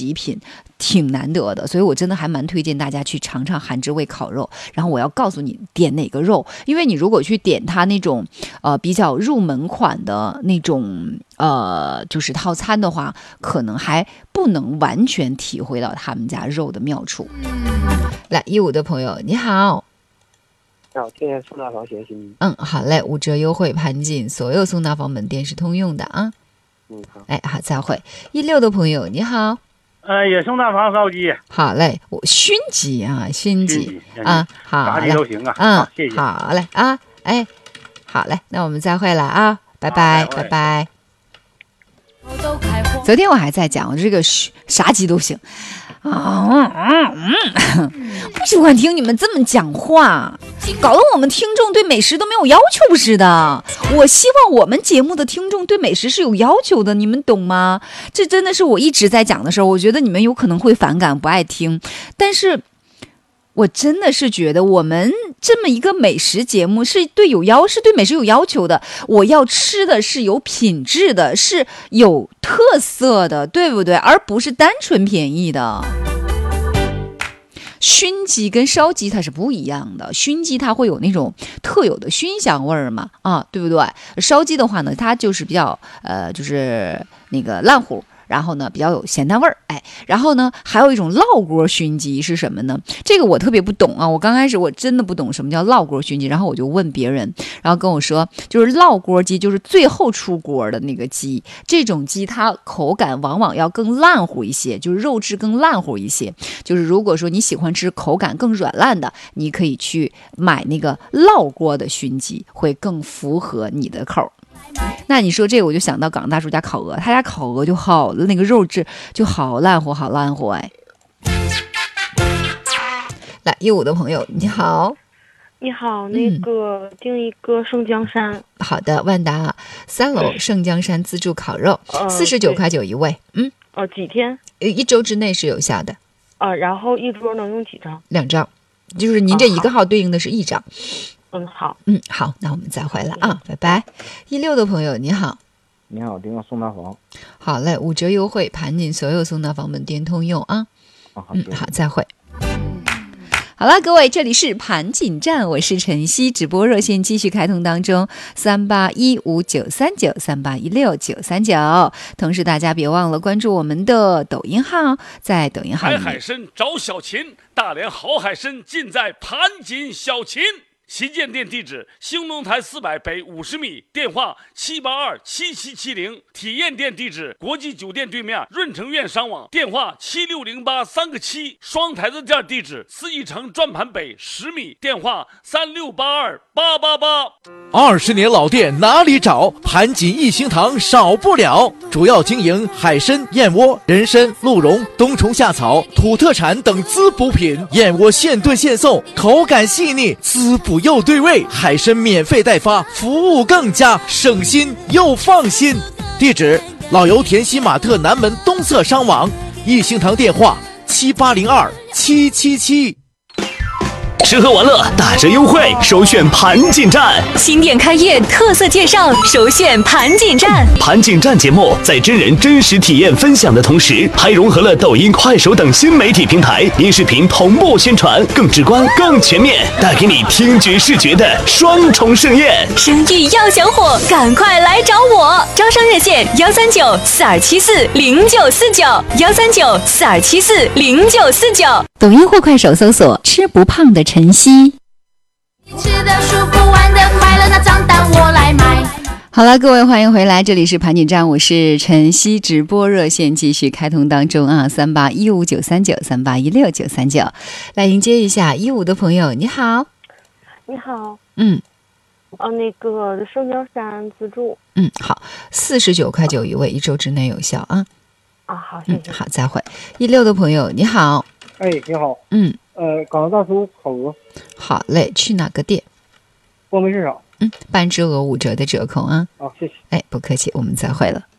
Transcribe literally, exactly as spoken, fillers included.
极品，挺难得的，所以我真的还蛮推荐大家去尝尝韩之味烤肉。然后我要告诉你点哪个肉，因为你如果去点它那种呃比较入门款的那种呃就是套餐的话，可能还不能完全体会到他们家肉的妙处。来，一五的朋友你好。 好，听见送大房学习。 嗯，好嘞，五折优惠盘锦，所有送大房门店是通用的啊。 嗯，好。 哎，好，再会。一六的朋友你好。 呃，也送大房烧鸡。 好嘞，我熏鸡啊，熏鸡啊，好嘞， 啥鸡都行啊。 嗯， 好，谢谢。 好嘞啊，哎，好嘞，那我们再会了啊，拜拜，拜拜。昨天我还在讲，我这个啥鸡都行。啊嗯嗯，不喜欢听你们这么讲话，搞得我们听众对美食都没有要求似的。我希望我们节目的听众对美食是有要求的，你们懂吗？这真的是我一直在讲的时候，我觉得你们有可能会反感不爱听，但是我真的是觉得我们这么一个美食节目是对有要是对美食有要求的，我要吃的是有品质的，是有特色的，对不对？而不是单纯便宜的。熏鸡跟烧鸡它是不一样的，熏鸡它会有那种特有的熏香味儿嘛，啊，对不对？烧鸡的话呢，它就是比较呃，就是那个烂糊。然后呢，比较有咸淡味儿，哎，然后呢，还有一种烙锅熏鸡是什么呢？这个我特别不懂啊，我刚开始我真的不懂什么叫烙锅熏鸡，然后我就问别人，然后跟我说，就是烙锅鸡，就是最后出锅的那个鸡，这种鸡它口感往往要更烂糊一些，就是肉质更烂糊一些，就是如果说你喜欢吃口感更软烂的，你可以去买那个烙锅的熏鸡，会更符合你的口。那你说这个，我就想到港大叔家烤鹅，他家烤鹅就好了，那个肉质就好烂乎，好烂乎哎。来，一五的朋友你好。 你好，那个、嗯、订一个圣江山。 好的，万达三楼圣江山自助烤肉，四十九块九一位。嗯， 呃，几天？ 一周之内是有效的。 啊、呃，然后一桌能用几张？ 两张，就是您这一个号对应的是一张。 嗯，好， 嗯，好，那我们再回来啊，拜拜。一六的朋友你好。 你好，订个送大房。 好嘞，五折优惠盘锦所有送大房门店通用啊。 哦、好嗯，好，再会。好了，各位，这里是盘锦站，我是晨曦，直播热线继续开通当中，三八一五九三九三八一六九三九。同时，大家别忘了关注我们的抖音号，在抖音号里面。 海海参找小秦，大连好海参尽在盘锦小秦。旗舰店地址：兴隆台四百北五十米，电话七八二七七七零。体验店地址：国际酒店对面润城苑商网，电话七六零八三个七。双台子店地址：四义城转盘北十米，电话三六八二八八八。 二十年老店哪里找？盘锦一星堂少不了。主要经营海参、燕窝、人参、鹿茸、冬虫夏草、土特产等滋补品，燕窝现炖现送，口感细腻，滋补又对味，海参免费代发，服务更加省心又放心。地址：老油田西马特南门东侧商网，一星堂电话七八零二七七七。 吃喝玩乐打折优惠，首选盘锦站。 新店开业特色介绍，首选盘锦站。 盘锦站节目在真人真实体验分享的同时，还融合了抖音、快手等新媒体平台音视频同步宣传，更直观、更全面，带给你听觉视觉的双重盛宴。 生意要想火，赶快来找我！招商热线：幺三九四二七四零九四九，幺三九四二七四零九四九。 抖音或快手搜索“吃不胖的晨曦”。 吃的舒服，玩的快乐，那账单我来买。 好了，各位欢迎回来，这里是盘锦站，我是晨曦，直播热线继续开通当中啊，三八一五九三九三八一六九三九，来迎接一下一五的朋友，你好。 你好。 嗯。 呃，那个圣江山自助。 嗯，好，四十九块九一位，一周之内有效啊。 啊，好，谢谢。 嗯，好，再会。一六的朋友，你好。 哎，你好。 嗯。 呃，港大叔烤鹅。 好嘞，去哪个店？ 光明市场。 嗯，半只鹅五折的折扣啊。 好，谢谢。 哎，不客气，我们再会了。